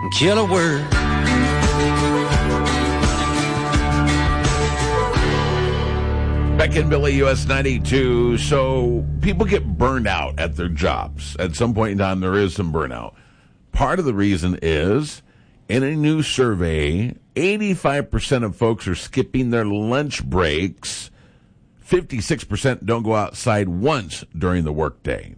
kill a word. Back in Billy US 92. So people get burned out at their jobs. At some point in time, there is some burnout. Part of the reason is, in a new survey, 85% of folks are skipping their lunch breaks. 56% don't go outside once during the workday.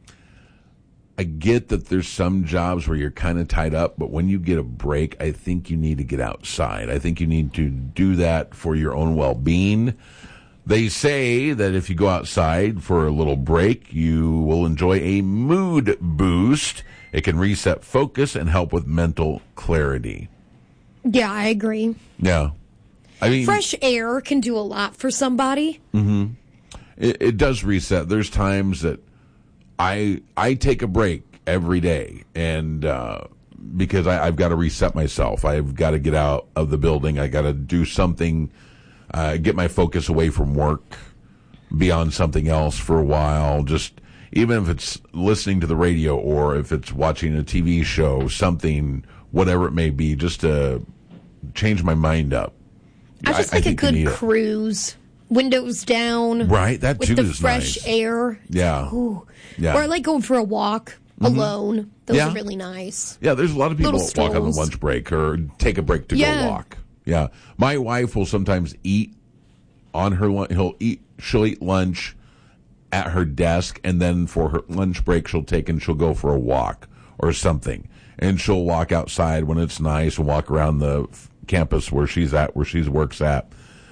I get that there's some jobs where you're kind of tied up, but when you get a break, I think you need to get outside. I think you need to do that for your own well-being. They say that if you go outside for a little break, you will enjoy a mood boost. It can reset focus and help with mental clarity. Yeah, I agree. Yeah. I mean, fresh air can do a lot for somebody. Mm-hmm. It does reset. There's times that I take a break every day, and because I've got to reset myself. I've got to get out of the building. I got to do something, get my focus away from work, be on something else for a while. Just even if it's listening to the radio or if it's watching a TV show, something, whatever it may be, just to change my mind up. I just like a good cruise, windows down, right? That with too the is fresh nice. air. Yeah. Ooh. Yeah. Or I like going for a walk alone. Those are really nice. Yeah, there's a lot of people Little that walk on the strolls. lunch break or take a break to go walk. Yeah, my wife will sometimes eat on her lunch. She'll eat lunch at her desk, and then for her lunch break, she'll go for a walk or something, and she'll walk outside when it's nice and walk around the campus where she works at.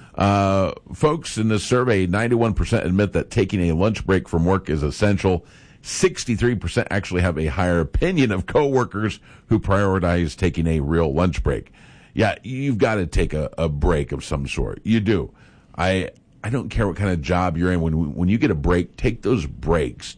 Folks in this survey, 91% admit that taking a lunch break from work is essential. 63% actually have a higher opinion of coworkers who prioritize taking a real lunch break. Yeah, you've got to take a break of some sort. You do. I don't care what kind of job you're in. When you get a break, take those breaks.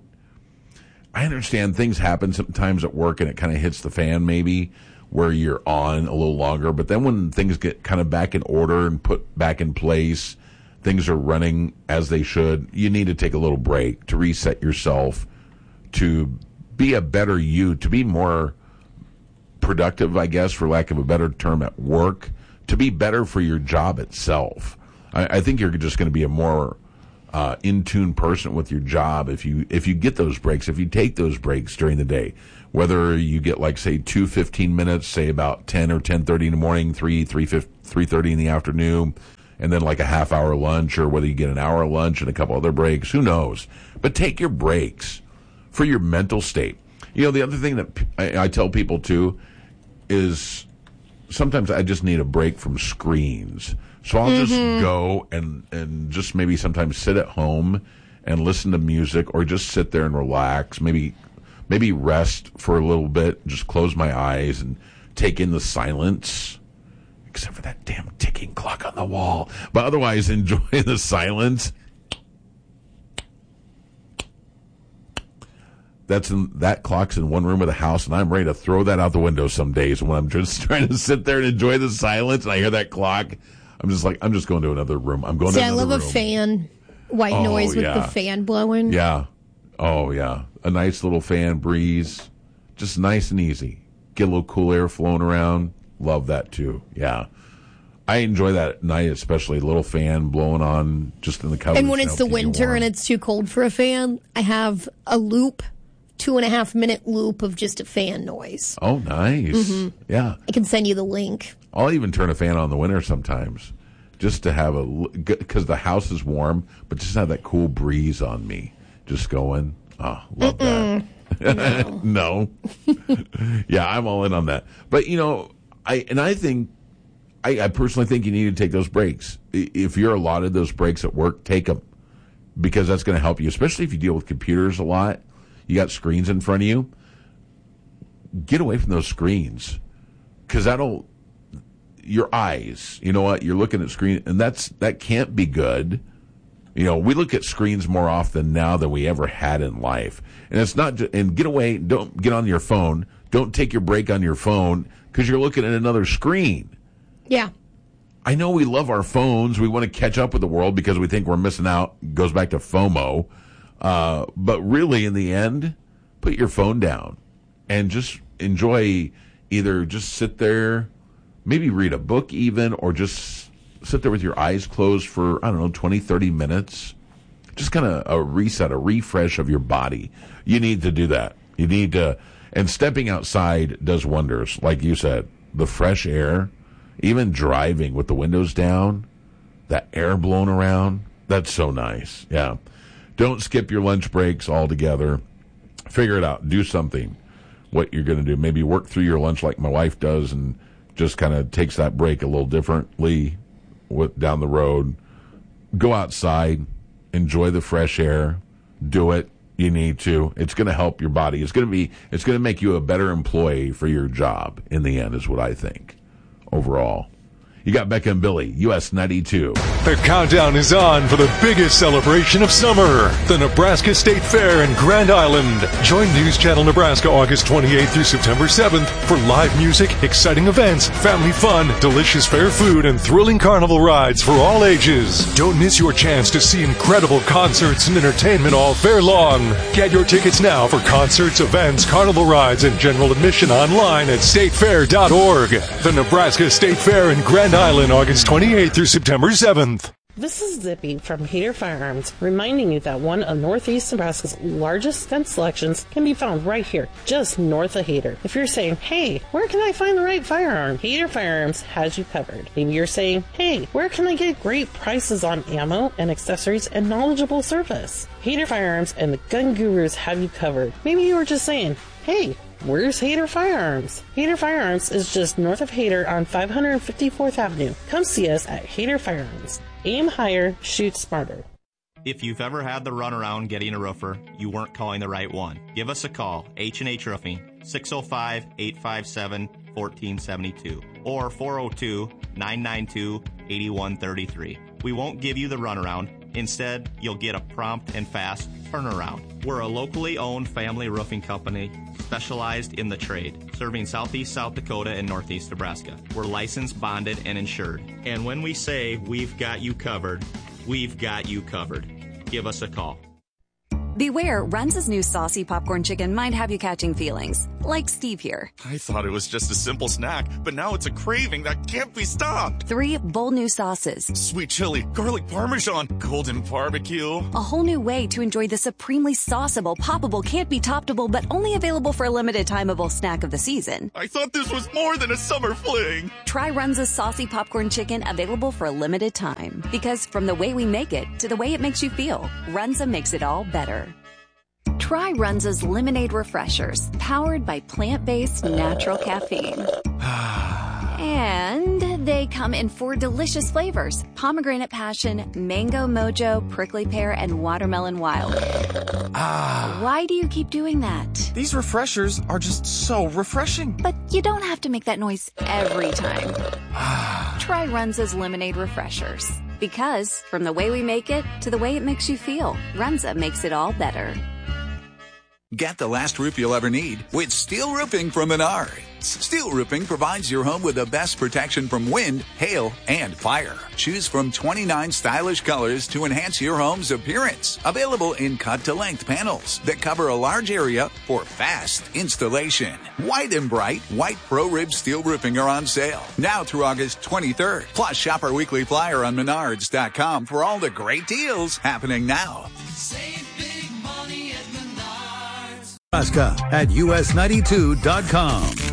I understand things happen sometimes at work and it kind of hits the fan maybe, where you're on a little longer. But then when things get kind of back in order and put back in place, things are running as they should, you need to take a little break to reset yourself, to be a better you, to be more productive, I guess, for lack of a better term, at work, to be better for your job itself. I think you're just going to be a more in-tune person with your job if you get those breaks, if you take those breaks during the day. Whether you get, like, say, 15 minutes, say about 10 or 10:30 in the morning, 3:30 in the afternoon, and then like a half-hour lunch, or whether you get an hour lunch and a couple other breaks, who knows? But take your breaks for your mental state. You know, the other thing that I tell people, too, is sometimes I just need a break from screens. So I'll just go and just maybe sometimes sit at home and listen to music, or just sit there and relax, maybe rest for a little bit, just close my eyes and take in the silence, except for that damn ticking clock on the wall. But otherwise, enjoy the silence. That clock's in one room of the house, and I'm ready to throw that out the window some days when I'm just trying to sit there and enjoy the silence, and I hear that clock. I'm just going to another room. I'm going to another room. I love a fan, white noise with the fan blowing. Yeah. Oh, yeah. A nice little fan breeze. Just nice and easy. Get a little cool air flowing around. Love that, too. Yeah. I enjoy that at night, especially a little fan blowing on just in the covers. And when it's the winter and it's too cold for a fan, I have a loop, 2.5-minute loop of just a fan noise. Oh, nice. Yeah. I can send you the link. I'll even turn a fan on in the winter sometimes, just to have because the house is warm, but just have that cool breeze on me. Just going. Oh, love that. No. Yeah, I'm all in on that. But, I personally think you need to take those breaks. If you're allotted those breaks at work, take them, because that's going to help you, especially if you deal with computers a lot. You got screens in front of you. Get away from those screens, because your eyes, you know what? You're looking at screen, and that can't be good. We look at screens more often now than we ever had in life. And it's not and get away, don't get on your phone. Don't take your break on your phone, because you're looking at another screen. Yeah. I know we love our phones. We want to catch up with the world because we think we're missing out. It goes back to FOMO. But really, in the end, put your phone down and just enjoy either just sit there, maybe read a book even, or just sit there with your eyes closed for, 20, 30 minutes. Just kind of a reset, a refresh of your body. You need to do that. You need to, and stepping outside does wonders. Like you said, the fresh air, even driving with the windows down, that air blowing around, that's so nice. Yeah. Don't skip your lunch breaks altogether. Figure it out. Do something, what you're going to do. Maybe work through your lunch like my wife does and just kind of takes that break a little differently down the road. Go outside. Enjoy the fresh air. Do it. You need to. It's going to help your body. It's going to make you a better employee for your job in the end, is what I think overall. You got Becca and Billy, US 92. The countdown is on for the biggest celebration of summer, the Nebraska State Fair in Grand Island. Join News Channel Nebraska August 28th through September 7th for live music, exciting events, family fun, delicious fair food, and thrilling carnival rides for all ages. Don't miss your chance to see incredible concerts and entertainment all fair long. Get your tickets now for concerts, events, carnival rides, and general admission online at statefair.org. The Nebraska State Fair in Grand Island, August 28th through September 7th. This is Zippy from Hader Firearms, reminding you that one of Northeast Nebraska's largest gun selections can be found right here, just north of Hader. If you're saying, hey, where can I find the right firearm? Hader Firearms has you covered. Maybe you're saying, hey, where can I get great prices on ammo and accessories and knowledgeable service? Hader Firearms and the Gun Gurus have you covered. Maybe you were just saying, hey, where's Hader Firearms? Hader Firearms is just north of Hader on 554th Avenue. Come see us at Hader Firearms. Aim higher, shoot smarter. If you've ever had the runaround getting a roofer, you weren't calling the right one. Give us a call, H&H Roofing, 605-857-1472 or 402-992-8133. We won't give you the runaround. Instead, you'll get a prompt and fast turnaround. We're a locally owned family roofing company specialized in the trade, serving southeast South Dakota and northeast Nebraska. We're licensed, bonded, and insured. And when we say we've got you covered, we've got you covered. Give us a call. Beware, Runza's new saucy popcorn chicken might have you catching feelings. Like Steve here. I thought it was just a simple snack, but now it's a craving that can't be stopped. 3 bold new sauces. Sweet chili, garlic parmesan, golden barbecue. A whole new way to enjoy the supremely sauceable, poppable, can't be toppable, but only available for a limited timeable snack of the season. I thought this was more than a summer fling. Try Runza's saucy popcorn chicken, available for a limited time. Because from the way we make it to the way it makes you feel, Runza makes it all better. Try Runza's Lemonade Refreshers, powered by plant-based natural caffeine. And they come in 4 delicious flavors: pomegranate passion, mango mojo, prickly pear, and watermelon wild. Why do you keep doing that? These refreshers are just so refreshing. But you don't have to make that noise every time. Try Runza's Lemonade Refreshers. Because from the way we make it to the way it makes you feel, Runza makes it all better. Get the last roof you'll ever need with Steel Roofing from Menards. Steel Roofing provides your home with the best protection from wind, hail, and fire. Choose from 29 stylish colors to enhance your home's appearance. Available in cut-to-length panels that cover a large area for fast installation. White and bright, white Pro-Rib steel roofing are on sale now through August 23rd. Plus, shop our weekly flyer on Menards.com for all the great deals happening now. Save big money at Menards. Nebraska at US92.com.